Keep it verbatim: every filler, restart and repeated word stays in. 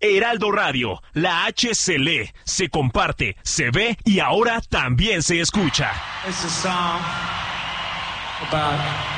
Heraldo Radio, la H se lee, se comparte, se ve y ahora también se escucha. It's a song about